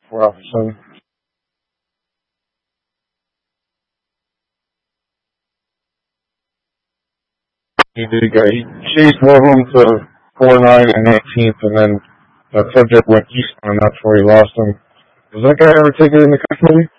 4-7. He chased one of them to 4-9 and 18th, and then that subject went east, and that's where he lost him. Was that guy ever taken into custody?